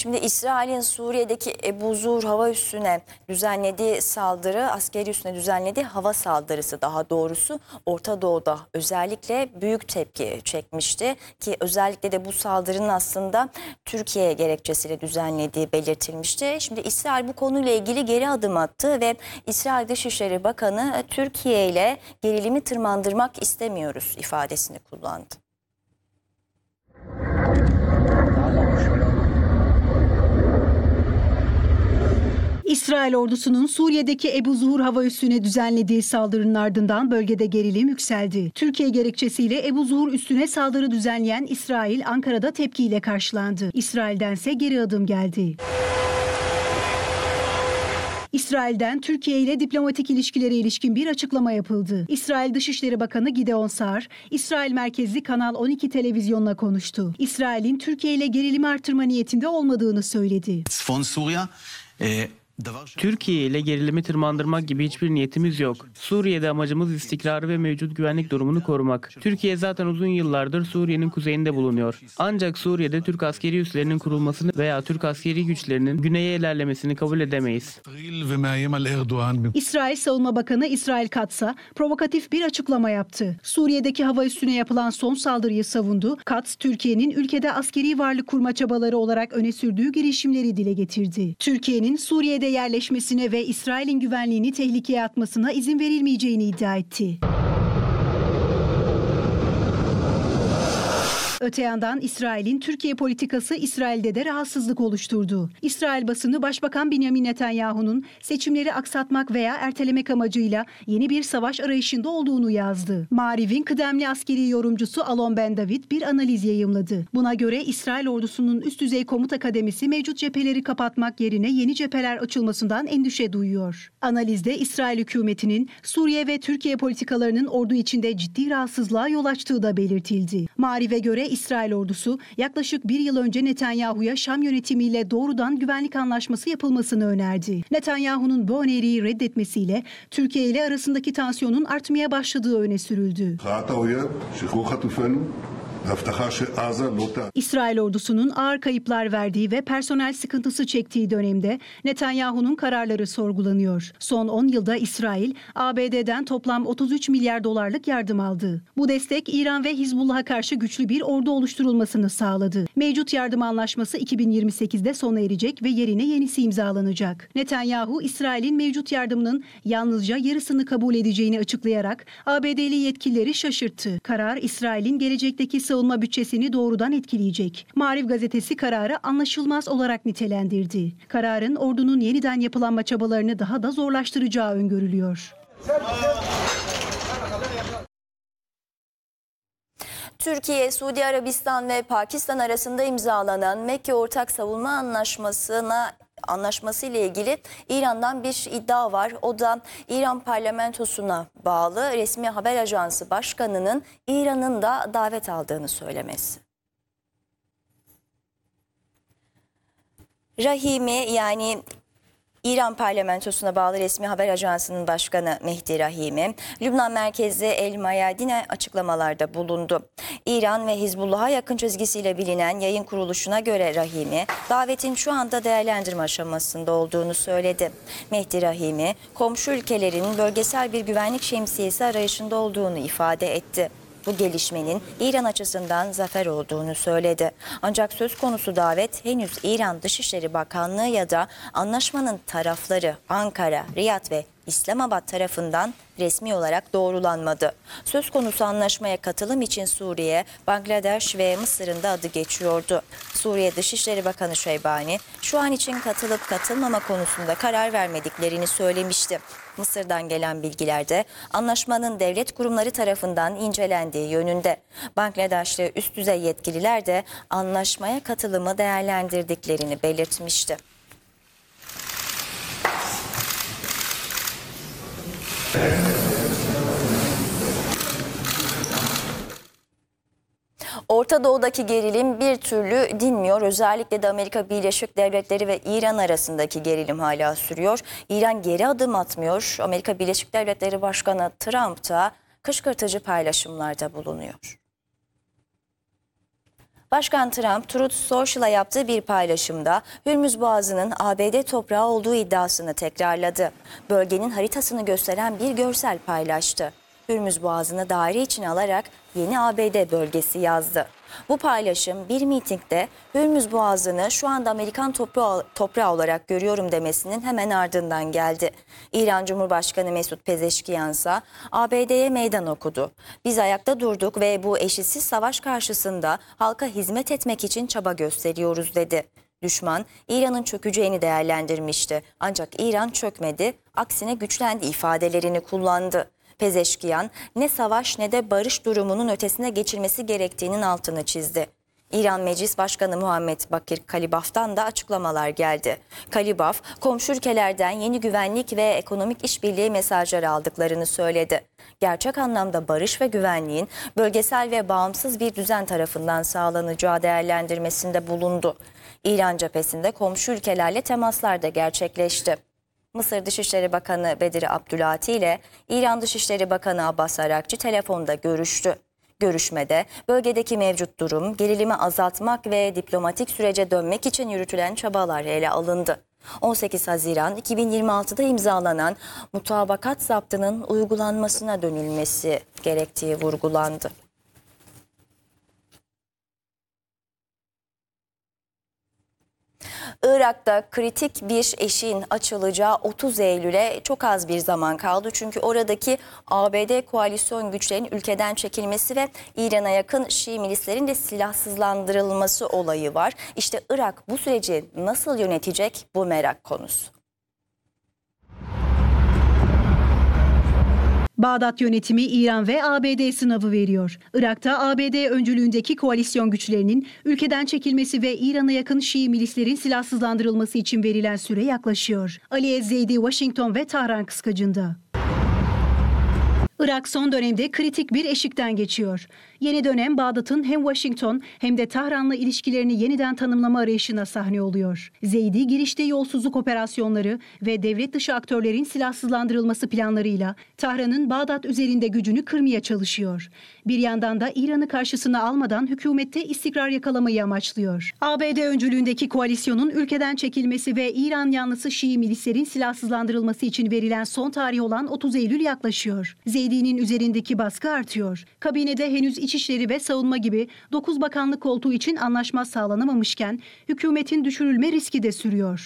Şimdi İsrail'in Suriye'deki Ebu Zur hava üssüne düzenlediği saldırı, askeri üssüne düzenlediği hava saldırısı daha doğrusu Orta Doğu'da özellikle büyük tepki çekmişti. Ki özellikle de bu saldırının aslında Türkiye gerekçesiyle düzenlediği belirtilmişti. Şimdi İsrail bu konuyla ilgili geri adım attı ve İsrail Dışişleri Bakanı Türkiye ile gerilimi tırmandırmak istemiyoruz ifadesini kullandı. İsrail ordusunun Suriye'deki Ebu Zuhur hava üssüne düzenlediği saldırının ardından bölgede gerilim yükseldi. Türkiye gerekçesiyle Ebu Zuhur üssüne saldırı düzenleyen İsrail, Ankara'da tepkiyle karşılandı. İsrail'dense geri adım geldi. İsrail'den Türkiye ile diplomatik ilişkilere ilişkin bir açıklama yapıldı. İsrail Dışişleri Bakanı Gideon Saar, İsrail merkezli Kanal 12 televizyonla konuştu. İsrail'in Türkiye ile gerilimi artırma niyetinde olmadığını söyledi. Türkiye ile gerilimi tırmandırmak gibi hiçbir niyetimiz yok. Suriye'de amacımız istikrarı ve mevcut güvenlik durumunu korumak. Türkiye zaten uzun yıllardır Suriye'nin kuzeyinde bulunuyor. Ancak Suriye'de Türk askeri üslerinin kurulmasını veya Türk askeri güçlerinin güneye ilerlemesini kabul edemeyiz. İsrail Savunma Bakanı İsrail Katz'a provokatif bir açıklama yaptı. Suriye'deki hava üssüne yapılan son saldırıyı savundu. Katz, Türkiye'nin ülkede askeri varlık kurma çabaları olarak öne sürdüğü girişimleri dile getirdi. Türkiye'nin Suriye'de yerleşmesine ve İsrail'in güvenliğini tehlikeye atmasına izin verilmeyeceğini iddia etti. Öte yandan İsrail'in Türkiye politikası İsrail'de de rahatsızlık oluşturdu. İsrail basını Başbakan Benjamin Netanyahu'nun seçimleri aksatmak veya ertelemek amacıyla yeni bir savaş arayışında olduğunu yazdı. Maariv'in kıdemli askeri yorumcusu Alon Ben David bir analiz yayımladı. Buna göre İsrail ordusunun üst düzey komuta kademesi mevcut cepheleri kapatmak yerine yeni cepheler açılmasından endişe duyuyor. Analizde İsrail hükümetinin Suriye ve Türkiye politikalarının ordu içinde ciddi rahatsızlığa yol açtığı da belirtildi. Maariv'e göre İsrail ordusu yaklaşık bir yıl önce Netanyahu'ya Şam yönetimiyle doğrudan güvenlik anlaşması yapılmasını önerdi. Netanyahu'nun bu öneriyi reddetmesiyle Türkiye ile arasındaki tansiyonun artmaya başladığı öne sürüldü. İsrail ordusunun ağır kayıplar verdiği ve personel sıkıntısı çektiği dönemde Netanyahu'nun kararları sorgulanıyor. Son 10 yılda İsrail, ABD'den toplam 33 milyar dolarlık yardım aldı. Bu destek İran ve Hizbullah'a karşı güçlü bir ordu oluşturulmasını sağladı. Mevcut yardım anlaşması 2028'de sona erecek ve yerine yenisi imzalanacak. Netanyahu, İsrail'in mevcut yardımının yalnızca yarısını kabul edeceğini açıklayarak ABD'li yetkilileri şaşırttı. Karar, İsrail'in gelecekteki savunma bütçesini doğrudan etkileyecek. Maariv gazetesi kararı anlaşılmaz olarak nitelendirdi. Kararın ordunun yeniden yapılanma çabalarını daha da zorlaştıracağı öngörülüyor. Türkiye, Suudi Arabistan ve Pakistan arasında imzalanan Mekke Ortak Savunma Anlaşması ile ilgili İran'dan bir iddia var. O da İran parlamentosuna bağlı resmi haber ajansı başkanının İran'ın da davet aldığını söylemesi. Rahimi, yani İran parlamentosuna bağlı resmi haber ajansının başkanı Mehdi Rahimi, Lübnan merkezli El Mayadin'e açıklamalarda bulundu. İran ve Hizbullah'a yakın çizgisiyle bilinen yayın kuruluşuna göre Rahimi, davetin şu anda değerlendirme aşamasında olduğunu söyledi. Mehdi Rahimi, komşu ülkelerin bölgesel bir güvenlik şemsiyesi arayışında olduğunu ifade etti. Bu gelişmenin İran açısından zafer olduğunu söyledi. Ancak söz konusu davet henüz İran Dışişleri Bakanlığı ya da anlaşmanın tarafları Ankara, Riyad ve İslamabad tarafından resmi olarak doğrulanmadı. Söz konusu anlaşmaya katılım için Suriye, Bangladeş ve Mısır'ın da adı geçiyordu. Suriye Dışişleri Bakanı Şeybani, şu an için katılıp katılmama konusunda karar vermediklerini söylemişti. Mısır'dan gelen bilgilerde anlaşmanın devlet kurumları tarafından incelendiği yönünde. Bangladeşli üst düzey yetkililer de anlaşmaya katılımı değerlendirdiklerini belirtmişti. Orta Doğu'daki gerilim bir türlü dinmiyor. Özellikle de Amerika Birleşik Devletleri ve İran arasındaki gerilim hala sürüyor. İran geri adım atmıyor. Amerika Birleşik Devletleri Başkanı Trump da kışkırtıcı paylaşımlarda bulunuyor. Başkan Trump, Truth Social'a yaptığı bir paylaşımda Hürmüz Boğazı'nın ABD toprağı olduğu iddiasını tekrarladı. Bölgenin haritasını gösteren bir görsel paylaştı. Hürmüz Boğazı'nı daire içine alarak yeni ABD bölgesi yazdı. Bu paylaşım bir mitingde Hürmüz Boğazı'nı şu anda Amerikan toprağı olarak görüyorum demesinin hemen ardından geldi. İran Cumhurbaşkanı Mesut Pezeşkiyan ise ABD'ye meydan okudu. Biz ayakta durduk ve bu eşitsiz savaş karşısında halka hizmet etmek için çaba gösteriyoruz dedi. Düşman İran'ın çökeceğini değerlendirmişti. Ancak İran çökmedi, aksine güçlendi ifadelerini kullandı. Pezeşkiyan, ne savaş ne de barış durumunun ötesine geçilmesi gerektiğinin altını çizdi. İran Meclis Başkanı Muhammed Bakir Kalibaf'tan da açıklamalar geldi. Kalibaf, komşu ülkelerden yeni güvenlik ve ekonomik işbirliği mesajları aldıklarını söyledi. Gerçek anlamda barış ve güvenliğin bölgesel ve bağımsız bir düzen tarafından sağlanacağı değerlendirmesinde bulundu. İran cephesinde komşu ülkelerle temaslar da gerçekleşti. Mısır Dışişleri Bakanı Bedir Abdülati ile İran Dışişleri Bakanı Abbas Arakçı telefonda görüştü. Görüşmede bölgedeki mevcut durum, gerilimi azaltmak ve diplomatik sürece dönmek için yürütülen çabalar ele alındı. 18 Haziran 2026'da imzalanan mutabakat zaptının uygulanmasına dönülmesi gerektiği vurgulandı. Irak'ta kritik bir eşiğin açılacağı 30 Eylül'e çok az bir zaman kaldı. Çünkü oradaki ABD koalisyon güçlerinin ülkeden çekilmesi ve İran'a yakın Şii milislerin de silahsızlandırılması olayı var. İşte Irak bu süreci nasıl yönetecek, bu merak konusu. Bağdat yönetimi İran ve ABD sınavı veriyor. Irak'ta ABD öncülüğündeki koalisyon güçlerinin ülkeden çekilmesi ve İran'a yakın Şii milislerin silahsızlandırılması için verilen süre yaklaşıyor. Ali Ez-Zeydi Washington ve Tahran kıskacında. Irak son dönemde kritik bir eşikten geçiyor. Yeni dönem Bağdat'ın hem Washington hem de Tahran'la ilişkilerini yeniden tanımlama arayışına sahne oluyor. Zeydi girişte yolsuzluk operasyonları ve devlet dışı aktörlerin silahsızlandırılması planlarıyla Tahran'ın Bağdat üzerinde gücünü kırmaya çalışıyor. Bir yandan da İran'ı karşısına almadan hükümette istikrar yakalamayı amaçlıyor. ABD öncülüğündeki koalisyonun ülkeden çekilmesi ve İran yanlısı Şii milislerin silahsızlandırılması için verilen son tarih olan 30 Eylül yaklaşıyor. Zeydi'nin üzerindeki baskı artıyor. Kabinede henüz İçişleri ve Savunma gibi 9 bakanlık koltuğu için anlaşma sağlanamamışken hükümetin düşürülme riski de sürüyor.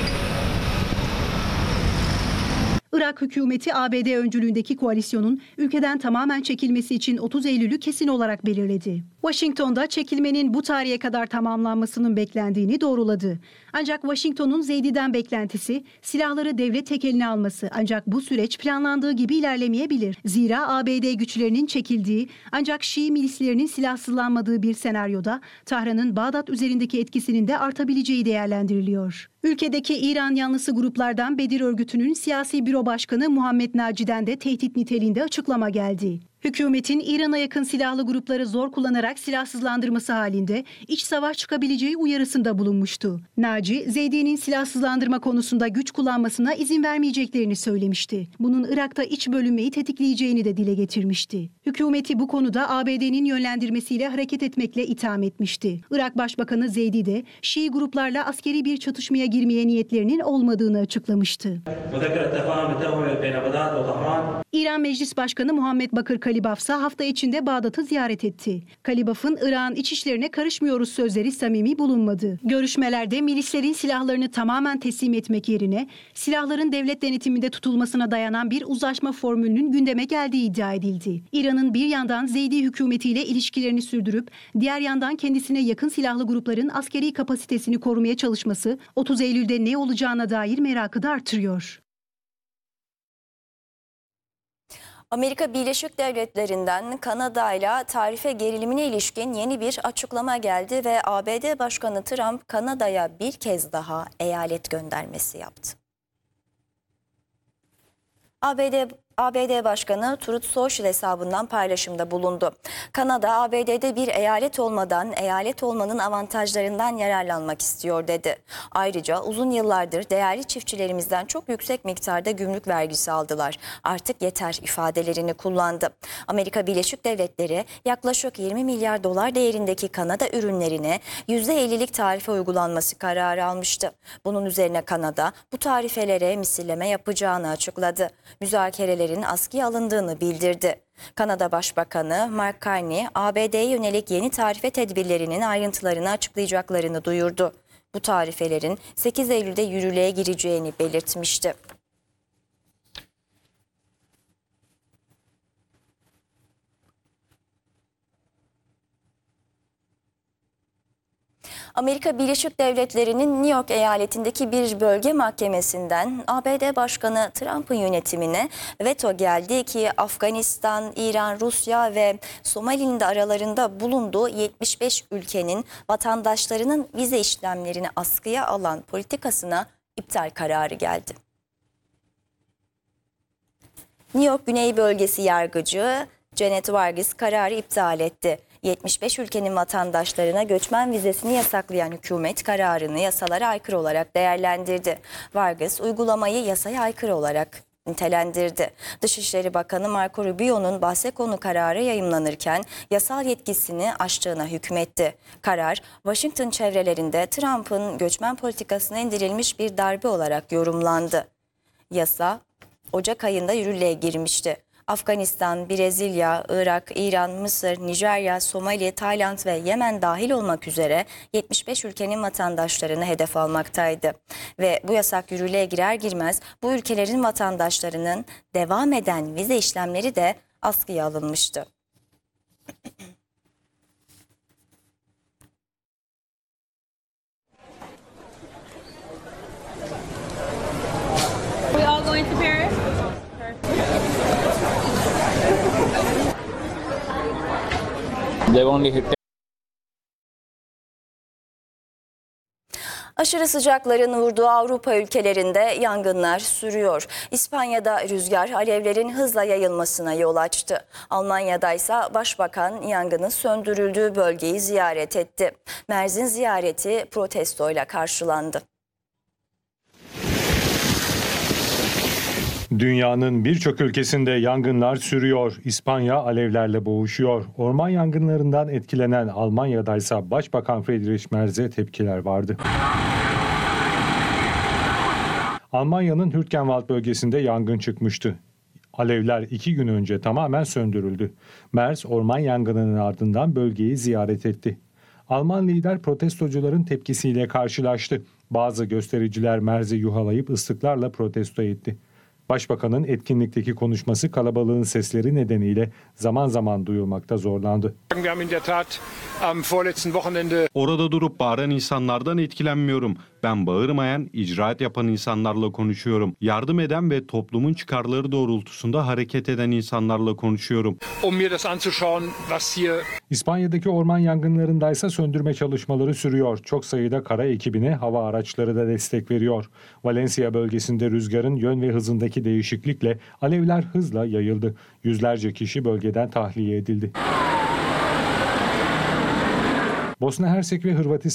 Irak hükümeti ABD öncülüğündeki koalisyonun ülkeden tamamen çekilmesi için 30 Eylül'ü kesin olarak belirledi. Washington'da çekilmenin bu tarihe kadar tamamlanmasının beklendiğini doğruladı. Ancak Washington'un Zeydi'den beklentisi silahları devlet tekeline alması, ancak bu süreç planlandığı gibi ilerlemeyebilir. Zira ABD güçlerinin çekildiği ancak Şii milislerinin silahsızlanmadığı bir senaryoda Tahran'ın Bağdat üzerindeki etkisinin de artabileceği değerlendiriliyor. Ülkedeki İran yanlısı gruplardan Bedir örgütünün siyasi büro başkanı Muhammed Naci'den de tehdit niteliğinde açıklama geldi. Hükümetin İran'a yakın silahlı grupları zor kullanarak silahsızlandırması halinde iç savaş çıkabileceği uyarısında bulunmuştu. Naci, Zeydi'nin silahsızlandırma konusunda güç kullanmasına izin vermeyeceklerini söylemişti. Bunun Irak'ta iç bölünmeyi tetikleyeceğini de dile getirmişti. Hükümeti bu konuda ABD'nin yönlendirmesiyle hareket etmekle itham etmişti. Irak Başbakanı Zeydi de Şii gruplarla askeri bir çatışmaya girmeye niyetlerinin olmadığını açıklamıştı. İran Meclis Başkanı Muhammed Bakir Kalibaf ise hafta içinde Bağdat'ı ziyaret etti. Kalibaf'ın Irak'ın iç işlerine karışmıyoruz sözleri samimi bulunmadı. Görüşmelerde milislerin silahlarını tamamen teslim etmek yerine silahların devlet denetiminde tutulmasına dayanan bir uzlaşma formülünün gündeme geldiği iddia edildi. İran'ın bir yandan Zeydi hükümetiyle ilişkilerini sürdürüp diğer yandan kendisine yakın silahlı grupların askeri kapasitesini korumaya çalışması 30 Eylül'de ne olacağına dair merakı da artırıyor. Amerika Birleşik Devletleri'nden Kanada ile tarife gerilimine ilişkin yeni bir açıklama geldi ve ABD Başkanı Trump Kanada'ya bir kez daha eyalet göndermesi yaptı. ABD ABD Başkanı Truth Social hesabından paylaşımda bulundu. Kanada, ABD'de bir eyalet olmadan eyalet olmanın avantajlarından yararlanmak istiyor dedi. Ayrıca uzun yıllardır değerli çiftçilerimizden çok yüksek miktarda gümrük vergisi aldılar. Artık yeter ifadelerini kullandı. Amerika Birleşik Devletleri yaklaşık 20 milyar dolar değerindeki Kanada ürünlerine %50'lik tarife uygulanması kararı almıştı. Bunun üzerine Kanada bu tarifelere misilleme yapacağını açıkladı. Müzakerelerin askıya alındığını bildirdi. Kanada Başbakanı Mark Carney, ABD'ye yönelik yeni tarife tedbirlerinin ayrıntılarını açıklayacaklarını duyurdu. Bu tarifelerin 8 Eylül'de yürürlüğe gireceğini belirtmişti. Amerika Birleşik Devletleri'nin New York eyaletindeki bir bölge mahkemesinden ABD Başkanı Trump'ın yönetimine veto geldi ki Afganistan, İran, Rusya ve Somali'nin de aralarında bulunduğu 75 ülkenin vatandaşlarının vize işlemlerini askıya alan politikasına iptal kararı geldi. New York Güney Bölgesi Yargıcı Janet Vargas kararı iptal etti. 75 ülkenin vatandaşlarına göçmen vizesini yasaklayan hükümet kararını yasalara aykırı olarak değerlendirdi. Vargas uygulamayı yasaya aykırı olarak nitelendirdi. Dışişleri Bakanı Marco Rubio'nun bahse konu kararı yayımlanırken yasal yetkisini aştığına hükmetti. Karar, Washington çevrelerinde Trump'ın göçmen politikasına indirilmiş bir darbe olarak yorumlandı. Yasa Ocak ayında yürürlüğe girmişti. Afganistan, Brezilya, Irak, İran, Mısır, Nijerya, Somali, Tayland ve Yemen dahil olmak üzere 75 ülkenin vatandaşlarını hedef almaktaydı. Ve bu yasak yürürlüğe girer girmez bu ülkelerin vatandaşlarının devam eden vize işlemleri de askıya alınmıştı. We all going to Paris? They've only hit Aşırı sıcakların vurduğu Avrupa ülkelerinde yangınlar sürüyor. İspanya'da rüzgar alevlerin hızla yayılmasına yol açtı. Almanya'da ise Başbakan yangının söndürüldüğü bölgeyi ziyaret etti. Merz'in ziyareti protestoyla karşılandı. Dünyanın birçok ülkesinde yangınlar sürüyor. İspanya alevlerle boğuşuyor. Orman yangınlarından etkilenen Almanya'daysa Başbakan Friedrich Merz'e tepkiler vardı. Almanya'nın Hürtgenwald bölgesinde yangın çıkmıştı. Alevler 2 gün önce tamamen söndürüldü. Merz orman yangınının ardından bölgeyi ziyaret etti. Alman lider protestocuların tepkisiyle karşılaştı. Bazı göstericiler Merz'i yuhalayıp ıslıklarla protesto etti. Başbakanın etkinlikteki konuşması kalabalığın sesleri nedeniyle zaman zaman duyulmakta zorlandı. Orada durup bağıran insanlardan etkilenmiyorum. Ben bağırmayan, icraat yapan insanlarla konuşuyorum. Yardım eden ve toplumun çıkarları doğrultusunda hareket eden insanlarla konuşuyorum. İspanya'daki orman yangınlarındaysa söndürme çalışmaları sürüyor. Çok sayıda kara ekibine hava araçları da destek veriyor. Valencia bölgesinde rüzgarın yön ve hızındaki değişiklikle alevler hızla yayıldı. Yüzlerce kişi bölgeden tahliye edildi. Bosna Hersek ve Hırvatistan